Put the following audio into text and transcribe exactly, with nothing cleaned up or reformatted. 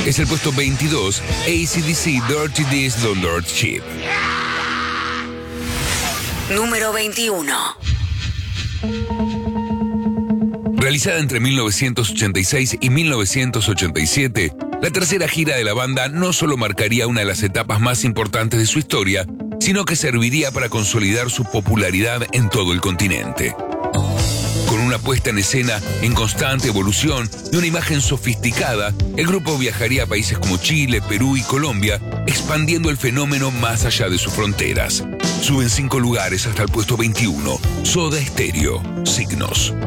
Es el puesto veintidós, A C D C, Dirty This, Don't Dirt Cheap. Número veintiuno. Realizada entre mil novecientos ochenta y seis y mil novecientos ochenta y siete, la tercera gira de la banda no solo marcaría una de las etapas más importantes de su historia, sino que serviría para consolidar su popularidad en todo el continente. Con una puesta en escena en constante evolución y una imagen sofisticada, el grupo viajaría a países como Chile, Perú y Colombia, expandiendo el fenómeno más allá de sus fronteras. Suben cinco lugares hasta el puesto veintiuno. Soda Stereo, Signos.